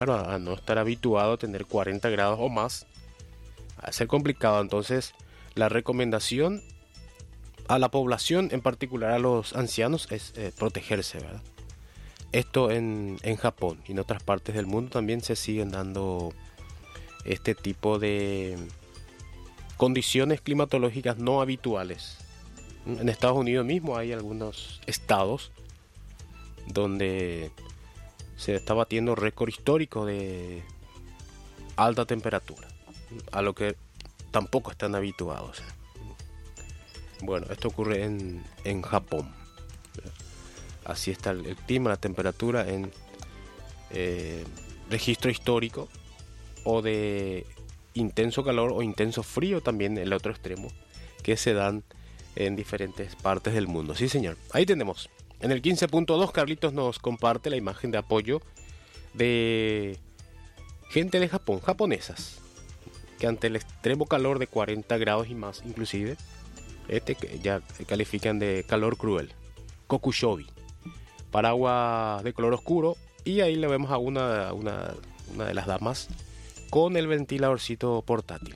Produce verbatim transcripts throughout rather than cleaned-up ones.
a no estar habituado a tener cuarenta grados o más, va a ser complicado. Entonces, la recomendación a la población, en particular a los ancianos, es eh, protegerse, ¿verdad? Esto en, en Japón y en otras partes del mundo también se siguen dando este tipo de condiciones climatológicas no habituales. En Estados Unidos mismo hay algunos estados donde se está batiendo récord histórico de alta temperatura, a lo que tampoco están habituados. Bueno, esto ocurre en, en Japón. Así está el, el clima, la temperatura en eh, registro histórico, o de intenso calor o intenso frío también, el otro extremo, que se dan en diferentes partes del mundo. Sí, señor. Ahí tenemos. En el quince punto dos, Carlitos nos comparte la imagen de apoyo de gente de Japón, japonesas, que ante el extremo calor de cuarenta grados y más, inclusive, este ya califican de calor cruel. Kokushobi, paraguas de color oscuro, y ahí le vemos a una, una, una de las damas con el ventiladorcito portátil.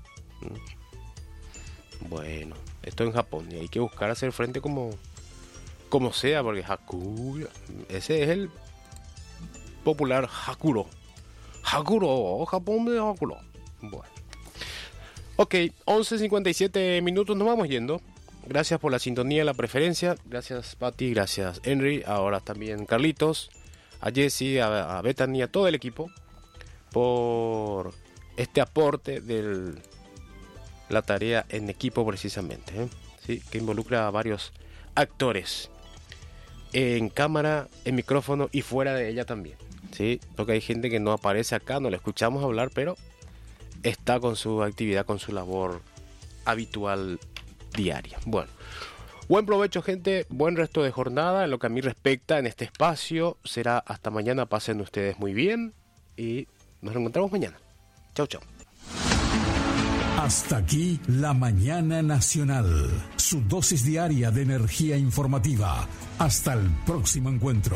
Bueno, esto en Japón, y hay que buscar hacer frente como, como sea, porque Hakuro, ese es el popular Hakuro. Hakuro, Japón de Hakuro. Bueno. Ok, once cincuenta y siete minutos, nos vamos yendo. Gracias por la sintonía, la preferencia. Gracias, Pati, gracias, Henry. Ahora también Carlitos, a Jesse, a, a Bethany, a todo el equipo, por este aporte de la tarea en equipo precisamente, ¿eh? ¿Sí? Que involucra a varios actores en cámara, en micrófono y fuera de ella también, ¿sí? Porque hay gente que no aparece acá, no le escuchamos hablar, pero está con su actividad, con su labor habitual diaria. Bueno, buen provecho, gente, buen resto de jornada. En lo que a mí respecta, en este espacio será hasta mañana. Pasen ustedes muy bien y nos reencontramos mañana. Chau, chau. Hasta aquí la Mañana Nacional, su dosis diaria de energía informativa. Hasta el próximo encuentro.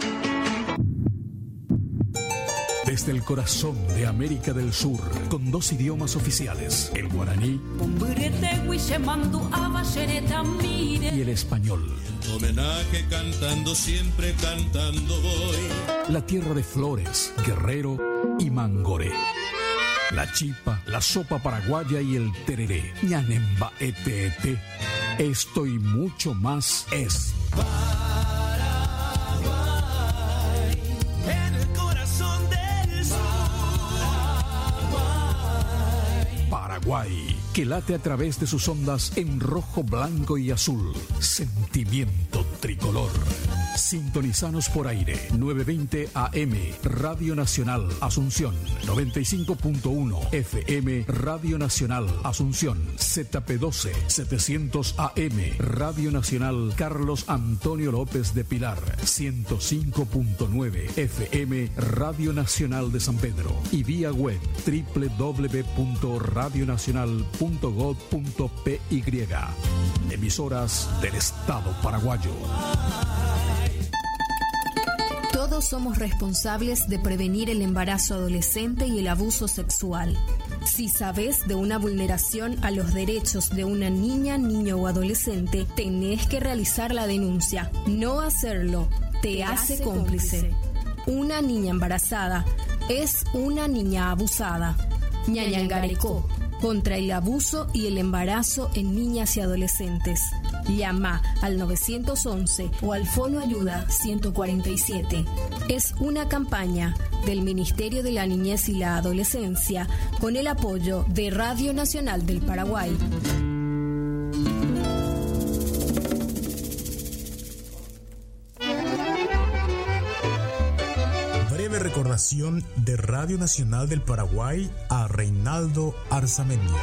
Desde el corazón de América del Sur, con dos idiomas oficiales, el guaraní y el español. Homenaje cantando, siempre cantando voy. La tierra de Flores, Guerrero y Mangoré. La chipa, la sopa paraguaya y el tereré. Ñanemba ete ete. Esto y mucho más es Paraguay, en el corazón del sur. Paraguay. Paraguay, que late a través de sus ondas en rojo, blanco y azul. Sentimiento tricolor. Sintonizanos por aire, novecientos veinte A M, Radio Nacional Asunción, noventa y cinco punto uno F M, Radio Nacional Asunción, Z P doce, setecientos A M, Radio Nacional Carlos Antonio López de Pilar, ciento cinco punto nueve F M, Radio Nacional de San Pedro, y vía web doble u doble u doble u punto radio nacional punto gob punto p y. Emisoras del Estado paraguayo. Todos somos responsables de prevenir el embarazo adolescente y el abuso sexual. Si sabes de una vulneración a los derechos de una niña, niño o adolescente, tenés que realizar la denuncia. No hacerlo te, te hace, hace cómplice. cómplice. Una niña embarazada es una niña abusada. Ñañangarecó, contra el abuso y el embarazo en niñas y adolescentes. Llama al nueve once o al Fono Ayuda ciento cuarenta y siete. Es una campaña del Ministerio de la Niñez y la Adolescencia con el apoyo de Radio Nacional del Paraguay. Breve recordación de Radio Nacional del Paraguay a Reinaldo Arzamendi.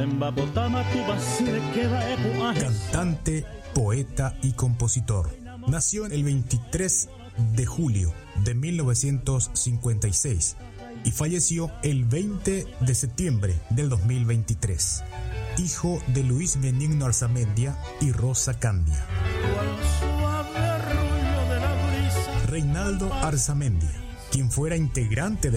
Cantante, poeta y compositor. Nació el veintitrés de julio de mil novecientos cincuenta y seis y falleció el veinte de septiembre del dos mil veintitrés. Hijo de Luis Benigno Arzamendia y Rosa Candia. Reinaldo Arzamendi, quien fuera integrante de